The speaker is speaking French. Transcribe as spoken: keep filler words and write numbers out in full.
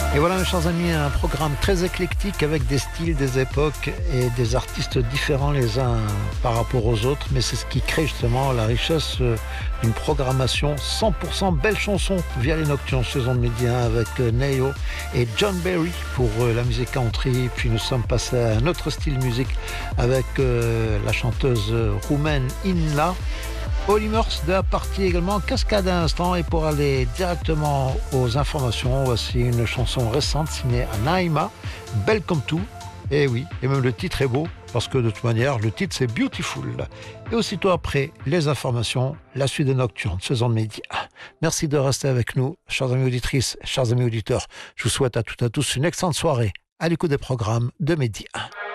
Et voilà, mes chers amis, un programme très éclectique avec des styles, des époques et des artistes différents les uns par rapport aux autres. Mais c'est ce qui crée justement la richesse d'une programmation cent pour cent belle chanson via les Nocturnes saison de midi avec Neo et John Berry pour la musique country. Puis nous sommes passés à un autre style de musique avec la chanteuse roumaine Inla. Holly Murs de la partie également Cascade à l'instant. Et pour aller directement aux informations, voici une chanson récente signée Anaïma, Belle comme tout. Et oui, et même le titre est beau parce que de toute manière le titre c'est Beautiful. Et aussitôt après les informations, la suite de Nocturne saison de midi. Merci de rester avec nous, chers amis auditrices, chers amis auditeurs. Je vous souhaite à toutes et à tous une excellente soirée à l'écoute des programmes de Midi un.